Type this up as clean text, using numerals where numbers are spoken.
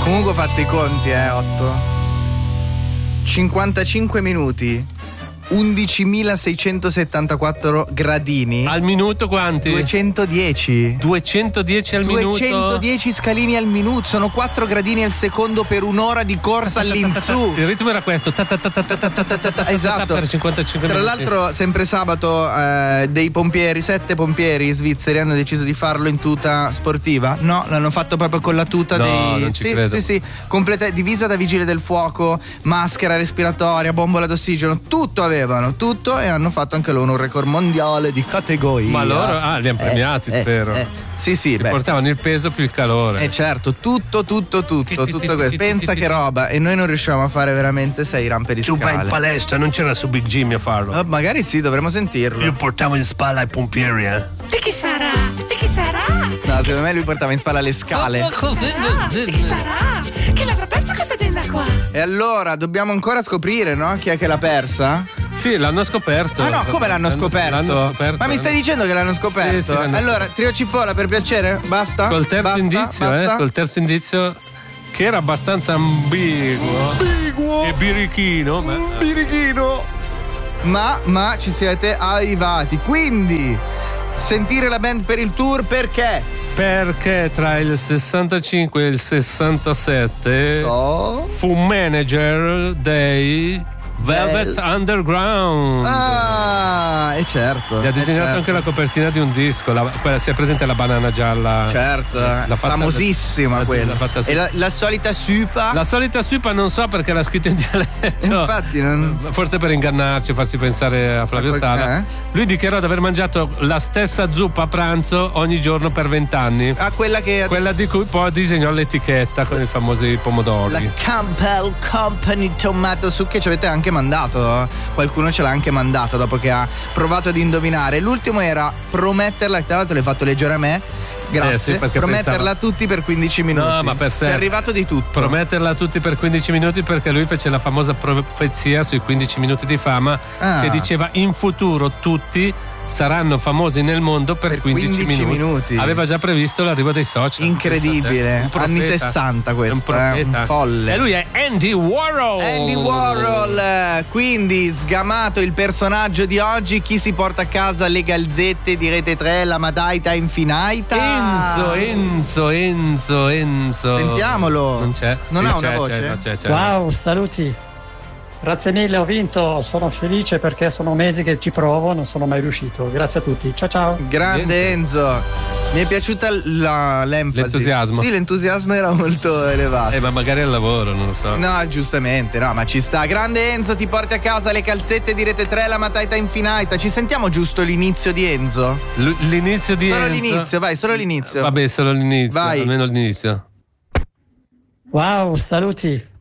Comunque ho fatto i conti, 8. 55 minuti, 11.674 gradini. Al minuto quanti? 210. 210 al minuto. 210 scalini al minuto. Sono 4 gradini al secondo per un'ora di corsa all'insù. Il ritmo era questo. Esatto. Per 55 Tra minuti. l'altro, sempre sabato, dei pompieri, 7 pompieri svizzeri hanno deciso di farlo in tuta sportiva. No, l'hanno fatto proprio con la tuta dei. Non ci credo. Sì. Completa, divisa da vigile del fuoco, maschera respiratoria, bombola d'ossigeno, tutto avevano, tutto, e hanno fatto anche loro un record mondiale di categoria. Ma loro, li hanno premiati, spero. Sì, portavano il peso più il calore. Certo, tutto questo. Pensa che roba, e noi non riusciamo a fare veramente 6 rampe di scale. Tu vai in palestra, non c'era su Big Jimmy a farlo. Magari sì, dovremmo sentirlo. Io portavo in spalla ai pompieri, Di chi sarà? No, secondo me lui portava in spalla le scale. Di chi sarà? Che l'avrà persa questa agenda qua? E allora dobbiamo ancora scoprire, no? Chi è che l'ha persa? Sì, l'hanno scoperto. Ah no, come l'hanno scoperto? Ma mi stai dicendo che l'hanno scoperto? Sì, allora, trio cifola per piacere? Basta? Col terzo indizio, basta? col terzo indizio, che era abbastanza ambiguo. E birichino. Birichino. Ma ci siete arrivati. Quindi, sentire la band per il tour perché? Perché tra il 65 e il 67 fu manager dei Velvet Underground. E certo. Gli ha disegnato anche la copertina di un disco, quella si è presente, la banana gialla. Certo, famosissima quella. E la solita supa? La solita supa non so perché l'ha scritto in dialetto. Infatti forse per ingannarci, farsi pensare a Flavio Sala. Lui dichiarò di aver mangiato la stessa zuppa a pranzo ogni giorno per 20 anni. Quella di cui poi disegnò l'etichetta con i famosi pomodori. La Campbell Company Tomato Soup, che ci avete anche mandato. Qualcuno ce l'ha anche mandata dopo che ha provato ad indovinare. L'ultimo era prometterla, tra l'altro l'hai fatto leggere a me. Grazie. Sì, prometterla a tutti per 15 minuti. No, ma per sé è arrivato di tutto. Prometterla a tutti per 15 minuti perché lui fece la famosa profezia sui 15 minuti di fama che diceva: in futuro tutti saranno famosi nel mondo per 15 minuti. Aveva già previsto l'arrivo dei social. Incredibile. Anni 60 questo, un folle. E lui è Andy Warhol. Quindi sgamato il personaggio di oggi. Chi si porta a casa le galzette di Rete 3, la Madaita Infinaita? Enzo. Sentiamolo. Non c'è. Non ha una voce? C'è. Wow, saluti. Grazie mille, ho vinto, sono felice perché sono mesi che ci provo, non sono mai riuscito. Grazie a tutti, ciao. Grande Enzo. Mi è piaciuta l'enfasi. L'entusiasmo. Sì, l'entusiasmo era molto elevato. Ma magari al lavoro, non lo so. No, giustamente, no, ma ci sta. Grande Enzo, ti porti a casa le calzette di Rete 3, la Madaita Infinaita. Ci sentiamo giusto l'inizio di Enzo? L'inizio di solo Enzo? L'inizio, vai, solo l'inizio. Vabbè, solo l'inizio, vai. Almeno l'inizio. Wow, saluti.